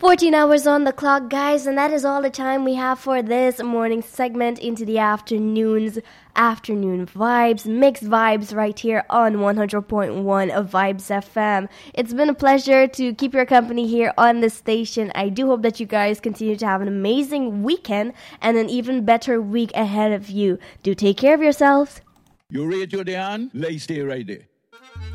14 hours on the clock, guys, and that is all the time we have for this morning segment into the afternoon vibes, mixed vibes right here on 100.1 of Vibes FM. It's been a pleasure to keep your company here on the station. I do hope that you guys continue to have an amazing weekend and an even better week ahead of you. Do take care of yourselves. You rate your day on? Let's stay right there.